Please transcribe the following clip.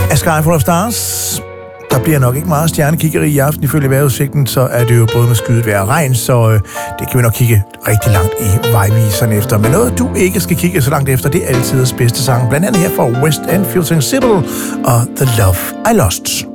A Sky Full of Stars. Der bliver nok ikke meget stjernekiggeri i aften. Ifølge vejrudsigten, så er det jo både med skyet vejr og regn, så det kan vi nok kigge rigtig langt i vejviseren efter. Men noget, du ikke skal kigge så langt efter, det er altidens bedste sang. Blandt andet her fra West End, Feels Invisible og The Love I Lost.